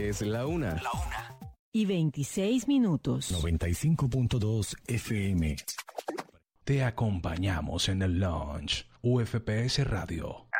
Es la una. La una. Y 26 minutos. 95.2 FM. Te acompañamos en el launch. UFPS Radio.